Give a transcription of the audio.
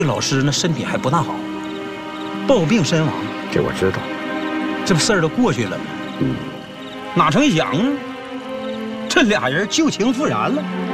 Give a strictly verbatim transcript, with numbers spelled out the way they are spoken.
老师那身体还不大好，暴病身亡。 这我知道。 这不事儿都过去了吗？ 嗯。 哪成想，这俩人旧情复燃了。